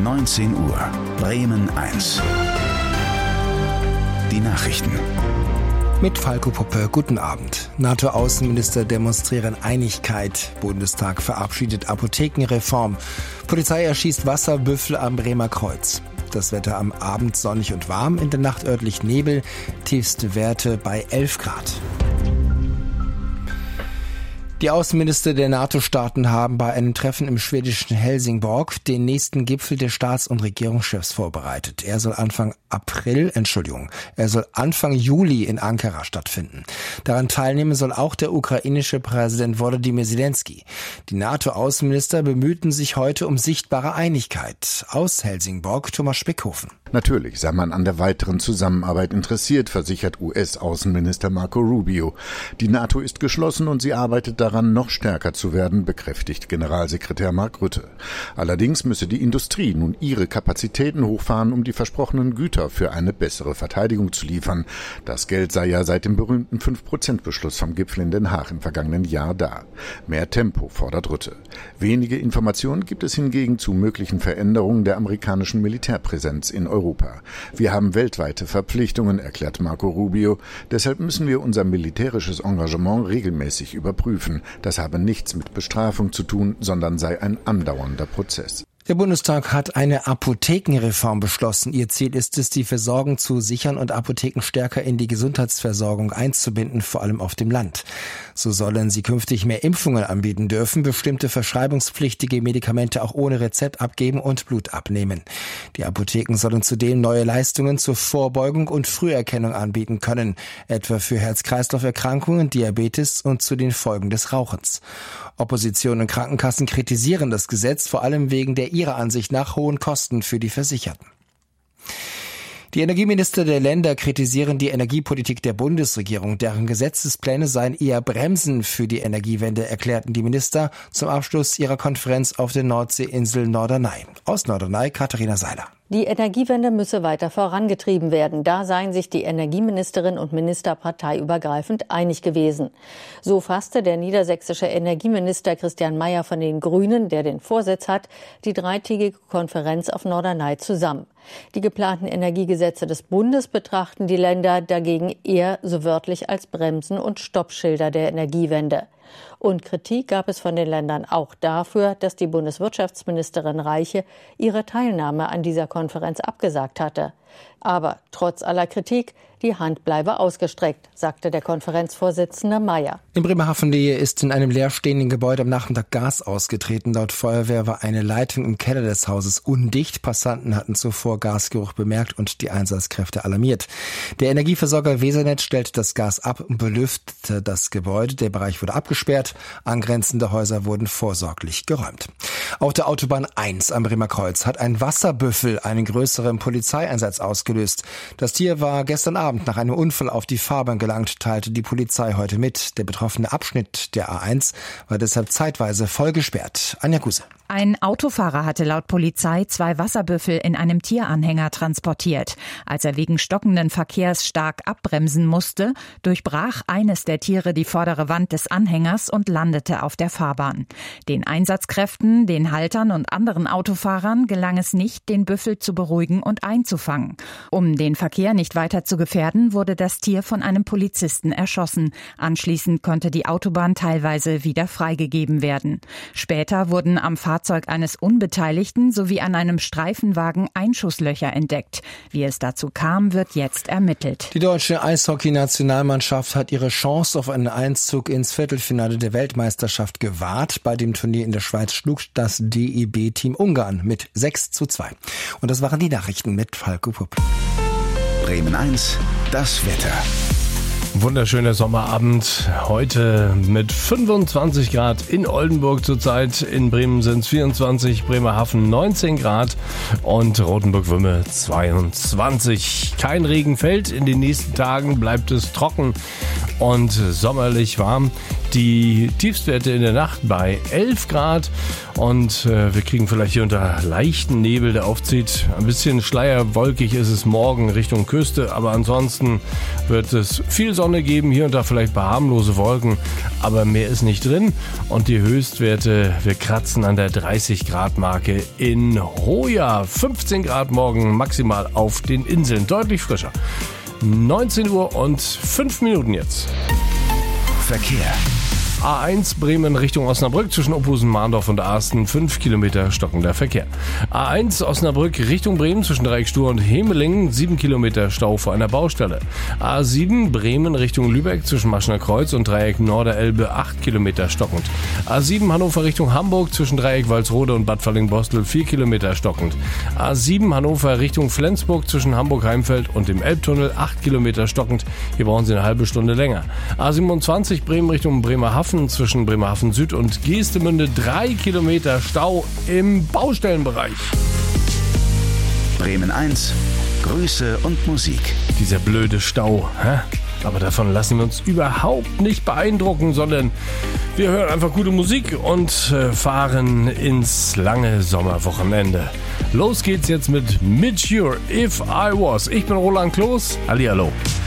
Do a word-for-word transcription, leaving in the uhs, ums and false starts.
neunzehn Uhr. Bremen eins. Die Nachrichten. Mit Falco Puppe, guten Abend. NATO-Außenminister demonstrieren Einigkeit. Bundestag verabschiedet Apothekenreform. Polizei erschießt Wasserbüffel am Bremer Kreuz. Das Wetter am Abend sonnig und warm, in der Nacht örtlich Nebel. Tiefste Werte bei elf Grad. Die Außenminister der NATO-Staaten haben bei einem Treffen im schwedischen Helsingborg den nächsten Gipfel der Staats- und Regierungschefs vorbereitet. Er soll Anfang April, Entschuldigung, er soll Anfang Juli in Ankara stattfinden. Daran teilnehmen soll auch der ukrainische Präsident Volodymyr Zelensky. Die NATO-Außenminister bemühten sich heute um sichtbare Einigkeit. Aus Helsingborg, Thomas Spickhofen. Natürlich sei man an der weiteren Zusammenarbeit interessiert, versichert U S-Außenminister Marco Rubio. Die NATO ist geschlossen und sie arbeitet daran, noch stärker zu werden, bekräftigt Generalsekretär Mark Rutte. Allerdings müsse die Industrie nun ihre Kapazitäten hochfahren, um die versprochenen Güter für eine bessere Verteidigung zu liefern. Das Geld sei ja seit dem berühmten fünf Prozent Beschluss vom Gipfel in Den Haag im vergangenen Jahr da. Mehr Tempo fordert Rutte. Wenige Informationen gibt es hingegen zu möglichen Veränderungen der amerikanischen Militärpräsenz in Europa. Europa. Wir haben weltweite Verpflichtungen, erklärt Marco Rubio. Deshalb müssen wir unser militärisches Engagement regelmäßig überprüfen. Das habe nichts mit Bestrafung zu tun, sondern sei ein andauernder Prozess. Der Bundestag hat eine Apothekenreform beschlossen. Ihr Ziel ist es, die Versorgung zu sichern und Apotheken stärker in die Gesundheitsversorgung einzubinden, vor allem auf dem Land. So sollen sie künftig mehr Impfungen anbieten dürfen, bestimmte verschreibungspflichtige Medikamente auch ohne Rezept abgeben und Blut abnehmen. Die Apotheken sollen zudem neue Leistungen zur Vorbeugung und Früherkennung anbieten können, etwa für Herz-Kreislauf-Erkrankungen, Diabetes und zu den Folgen des Rauchens. Opposition und Krankenkassen kritisieren das Gesetz, vor allem wegen der ihrer Ansicht nach hohen Kosten für die Versicherten. Die Energieminister der Länder kritisieren die Energiepolitik der Bundesregierung. Deren Gesetzespläne seien eher Bremsen für die Energiewende, erklärten die Minister zum Abschluss ihrer Konferenz auf der Nordseeinsel Norderney. Aus Norderney, Katharina Seiler. Die Energiewende müsse weiter vorangetrieben werden. Da seien sich die Energieministerin und Minister parteiübergreifend einig gewesen. So fasste der niedersächsische Energieminister Christian Mayer von den Grünen, der den Vorsitz hat, die dreitägige Konferenz auf Norderney zusammen. Die geplanten Energiegesetze des Bundes betrachten die Länder dagegen eher so wörtlich als Bremsen und Stoppschilder der Energiewende. Und Kritik gab es von den Ländern auch dafür, dass die Bundeswirtschaftsministerin Reiche ihre Teilnahme an dieser Konferenz abgesagt hatte. Aber trotz aller Kritik, die Hand bleibe ausgestreckt, sagte der Konferenzvorsitzende Mayer. In Bremerhaven-Nähe ist in einem leerstehenden Gebäude am Nachmittag Gas ausgetreten. Laut Feuerwehr war eine Leitung im Keller des Hauses undicht. Passanten hatten zuvor Gasgeruch bemerkt und die Einsatzkräfte alarmiert. Der Energieversorger Wesernet stellt das Gas ab und belüftete das Gebäude. Der Bereich wurde abgesperrt. Angrenzende Häuser wurden vorsorglich geräumt. Auf der Autobahn eins am Bremer Kreuz hat ein Wasserbüffel einen größeren Polizeieinsatz ausgelöst. Das Tier war gestern Abend nach einem Unfall auf die Fahrbahn gelangt, teilte die Polizei heute mit. Der betroffene Abschnitt der A eins war deshalb zeitweise voll gesperrt. Anja Guse. Ein Autofahrer hatte laut Polizei zwei Wasserbüffel in einem Tieranhänger transportiert. Als er wegen stockenden Verkehrs stark abbremsen musste, durchbrach eines der Tiere die vordere Wand des Anhängers und landete auf der Fahrbahn. Den Einsatzkräften, den Haltern und anderen Autofahrern gelang es nicht, den Büffel zu beruhigen und einzufangen. Um den Verkehr nicht weiter zu gefährden, wurde das Tier von einem Polizisten erschossen. Anschließend konnte die Autobahn teilweise wieder freigegeben werden. Später wurden am Fahrzeug eines Unbeteiligten sowie an einem Streifenwagen Einschusslöcher entdeckt. Wie es dazu kam, wird jetzt ermittelt. Die deutsche Eishockey-Nationalmannschaft hat ihre Chance auf einen Einzug ins Viertelfinale der Weltmeisterschaft gewahrt. Bei dem Turnier in der Schweiz schlug das D E B-Team Ungarn mit sechs zu zwei. Und das waren die Nachrichten mit Falco Pupp. Bremen eins, das Wetter. Wunderschöner Sommerabend. Heute mit fünfundzwanzig Grad in Oldenburg zurzeit. In Bremen sind es vierundzwanzig, Bremerhaven neunzehn Grad und Rothenburg-Wümme zweiundzwanzig. Kein Regen fällt. In den nächsten Tagen bleibt es trocken und sommerlich warm. Die Tiefstwerte in der Nacht bei elf Grad und äh, wir kriegen vielleicht hier unter leichten Nebel, der aufzieht. Ein bisschen schleierwolkig ist es morgen Richtung Küste, aber ansonsten wird es viel Sonne geben, hier und da vielleicht paar harmlose Wolken, aber mehr ist nicht drin. Und die Höchstwerte, wir kratzen an der dreißig Grad Marke in Hoya. fünfzehn Grad morgen maximal auf den Inseln, deutlich frischer. neunzehn Uhr und fünf Minuten jetzt. Verkehr. A eins Bremen Richtung Osnabrück zwischen Opusen, Mahndorf und Arsten, fünf Kilometer stockender Verkehr. A eins Osnabrück Richtung Bremen zwischen Dreieck Stur und Hemelingen, sieben Kilometer Stau vor einer Baustelle. A sieben Bremen Richtung Lübeck zwischen Maschener Kreuz und Dreieck Norderelbe, acht Kilometer stockend. A sieben Hannover Richtung Hamburg zwischen Dreieck Walsrode und Bad Falling-Bostel, vier Kilometer stockend. A sieben Hannover Richtung Flensburg zwischen Hamburg-Heimfeld und dem Elbtunnel, acht Kilometer stockend. Hier brauchen Sie eine halbe Stunde länger. A siebenundzwanzig Bremen Richtung Bremerhaven zwischen Bremerhaven Süd und Geestemünde, drei Kilometer Stau im Baustellenbereich. Bremen eins, Grüße und Musik. Dieser blöde Stau, hä? Aber davon lassen wir uns überhaupt nicht beeindrucken, sondern wir hören einfach gute Musik und äh, fahren ins lange Sommerwochenende. Los geht's jetzt mit Midge Ure, If I Was. Ich bin Roland Kloß. Hallihallo.